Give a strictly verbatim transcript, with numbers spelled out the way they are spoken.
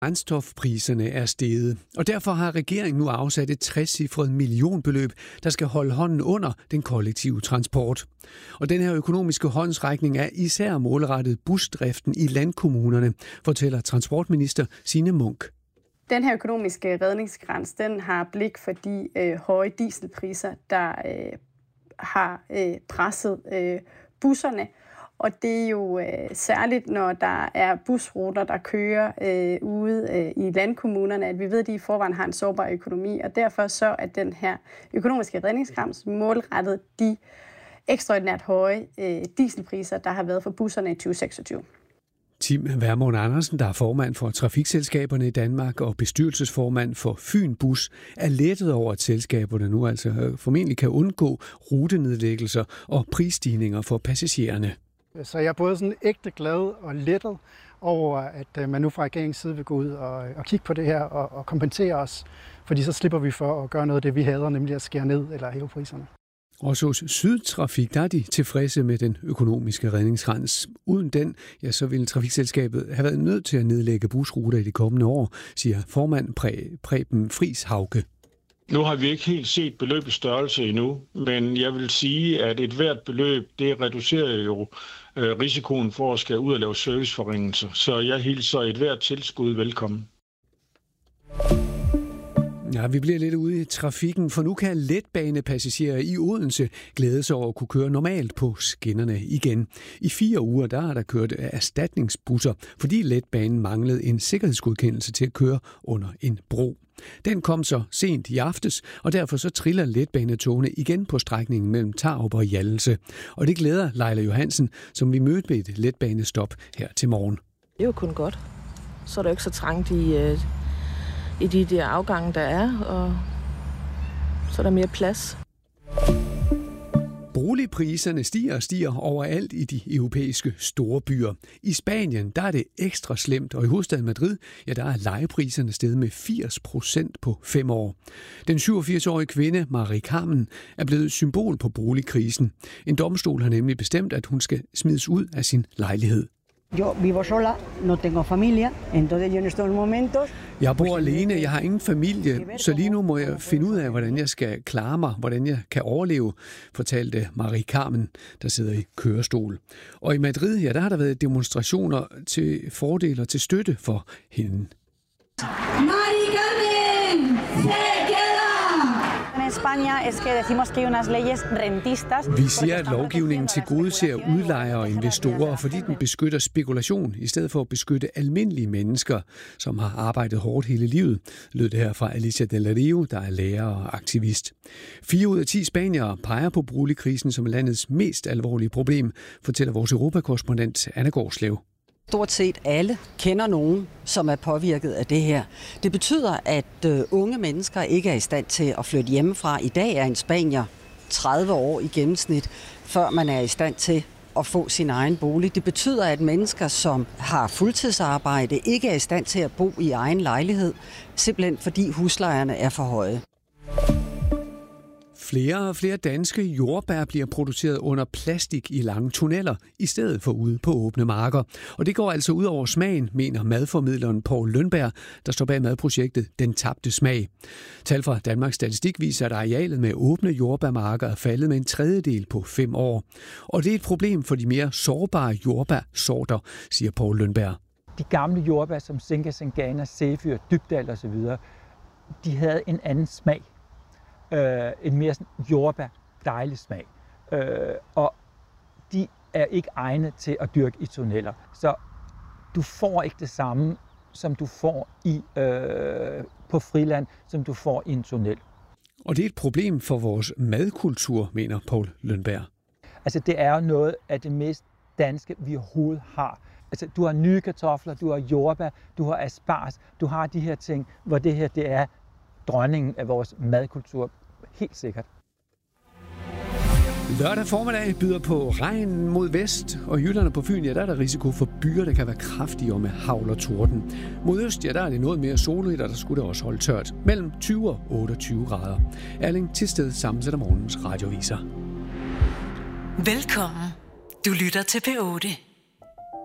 Brændstofpriserne er steget, og derfor har regeringen nu afsat et trecifret millionbeløb, der skal holde hånden under den kollektive transport. Og den her økonomiske håndsrækning er især målrettet busdriften i landkommunerne, fortæller transportminister Signe Munk. Den her økonomiske redningskrans, den har blik for de øh, høje dieselpriser, der øh, har øh, presset øh, busserne. Og det er jo øh, særligt, når der er busruter, der kører øh, ude øh, i landkommunerne, at vi ved, at de i forvejen har en sårbar økonomi. Og derfor så er den her økonomiske redningskrans målrettet de ekstraordinært høje øh, dieselpriser, der har været for busserne i tyve seksogtyve. Tim Vermund Andersen, der er formand for trafikselskaberne i Danmark og bestyrelsesformand for Fyn Bus, er lettet over, at selskaberne nu altså formentlig kan undgå rutenedlæggelser og prisstigninger for passagererne. Så jeg er både sådan ægte glad og lettet over, at man nu fra regeringens side vil gå ud og, og kigge på det her og, og kompensere os, fordi så slipper vi for at gøre noget af det, vi hader, nemlig at skære ned eller hæve priserne. Også hos Sydtrafik, der er de tilfredse med den økonomiske redningskrans. Uden den, ja, så ville trafikselskabet have været nødt til at nedlægge busruter i de kommende år, siger formand Præ- Preben Friis Hauge. Nu har vi ikke helt set beløbets størrelse endnu, men jeg vil sige, at et hvert beløb, det reducerer jo øh, risikoen for at skal ud og lave serviceforringelser. Så jeg hilser et hvert tilskud velkommen. Ja, vi bliver lidt ude i trafikken, for nu kan letbanepassagerer i Odense glæde sig over at kunne køre normalt på skinnerne igen. I fire uger der har der kørt erstatningsbusser, fordi letbanen manglede en sikkerhedsgodkendelse til at køre under en bro. Den kom så sent i aftes, og derfor så triller letbanetogene igen på strækningen mellem Tarup og Hjallelse. Og det glæder Leila Johansen, som vi mødte ved et letbanestop her til morgen. Det er jo kun godt. Så er der ikke så trangt i, øh, i de der afgange, der er, og så er der mere plads. Boligpriserne stiger og stiger overalt i de europæiske store byer. I Spanien der er det ekstra slemt, og i hovedstaden Madrid ja, der er lejepriserne steget med firs procent på fem år. Den syvogfirs-årige kvinde, Mari Carmen, er blevet symbol på boligkrisen. En domstol har nemlig bestemt, at hun skal smides ud af sin lejlighed. Yo vivo sola, no tengo familia, entonces yo en estos momentos... Jeg bor alene, jeg har ingen familie, så lige nu må jeg finde ud af, hvordan jeg skal klare mig, hvordan jeg kan overleve, fortalte Mari Carmen, der sidder i kørestol. Og i Madrid, ja, der har der været demonstrationer til fordel og til støtte for hende. Mari Carmen! Vi siger, at lovgivningen tilgodeser udlejere og investorer, fordi den beskytter spekulation, i stedet for at beskytte almindelige mennesker, som har arbejdet hårdt hele livet, lød det her fra Alicia Del Rio, der er lærer og aktivist. Fire ud af ti spaniere peger på boligkrisen som landets mest alvorlige problem, fortæller vores europakorrespondent Anna Gårdslev. Stort set alle kender nogen, som er påvirket af det her. Det betyder, at øh, unge mennesker ikke er i stand til at flytte hjemmefra. I dag er en spanier tredive år i gennemsnit, før man er i stand til at få sin egen bolig. Det betyder, at mennesker, som har fuldtidsarbejde, ikke er i stand til at bo i egen lejlighed, simpelthen fordi huslejerne er for høje. Flere og flere danske jordbær bliver produceret under plastik i lange tunneller, i stedet for ude på åbne marker. Og det går altså ud over smagen, mener madformidleren Poul Lønberg, der står bag madprojektet Den Tabte Smag. Tal fra Danmarks Statistik viser, at arealet med åbne jordbærmarker er faldet med en tredjedel på fem år. Og det er et problem for de mere sårbare jordbærsorter, siger Poul Lønberg. De gamle jordbær som Zinca Zingana, Zefyr, Dybdal osv., de havde en anden smag. Øh, en mere sådan jordbær, dejlig smag. Øh, og de er ikke egnet til at dyrke i tunneller. Så du får ikke det samme, som du får i, øh, på friland, som du får i en tunnel. Og det er et problem for vores madkultur, mener Poul Lønberg. Altså det er jo noget af det mest danske, vi overhovedet har. Altså du har nye kartofler, du har jordbær, du har asparges, du har de her ting, hvor det her det er dronningen af vores madkultur. Helt sikkert. Lørdag formiddag byder på regn mod vest, og i Jylland og på Fyn, ja, der er der risiko for byer, der kan være kraftige og med hagl og torden. Mod øst, ja, der er det noget mere solrigt, og der skulle det også holde tørt. Mellem tyve og otteogtyve grader. Erling Tisted sammensætter morgens radioviser. Velkommen. Du lytter til P otte.